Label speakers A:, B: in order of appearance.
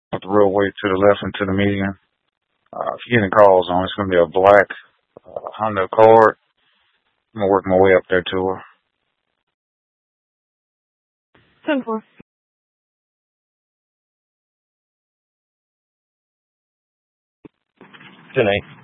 A: up the roadway to the left into the median. If you're getting calls on, it's going to be a black Honda Accord. I'm going to work my way up there to her.
B: 10-4.
C: 10-8.